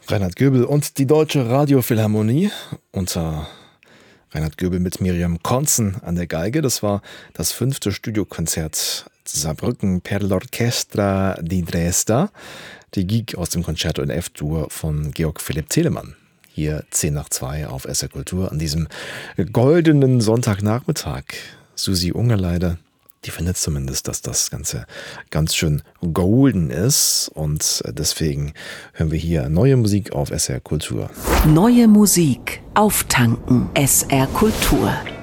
Reinhard Göbel und die Deutsche Radiophilharmonie unter Reinhard Göbel mit Miriam Konzen an der Geige. Das war das 5. Studiokonzert Saarbrücken per l'Orchestra di Dresda. Die Gigue aus dem Concerto in F-Dur von Georg Philipp Telemann. Hier 10:02 auf SR Kultur an diesem goldenen Sonntagnachmittag. Susi Ungerleider, die findet zumindest, dass das Ganze ganz schön golden ist. Und deswegen hören wir hier neue Musik auf SR Kultur. Neue Musik auftanken. SR Kultur.